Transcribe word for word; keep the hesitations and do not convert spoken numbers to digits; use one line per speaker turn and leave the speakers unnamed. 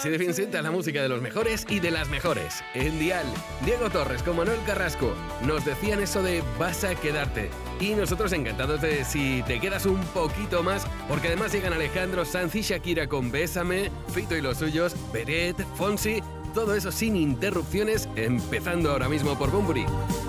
Así de bien sienta la música de los mejores y de las mejores. En Dial, Diego Torres con Manuel Carrasco nos decían eso de vas a quedarte. Y nosotros encantados de si te quedas un poquito más, porque además llegan Alejandro Sanz y Shakira con Bésame, Fito y los suyos, Beret, Fonsi, todo eso sin interrupciones, empezando ahora mismo por Bunbury.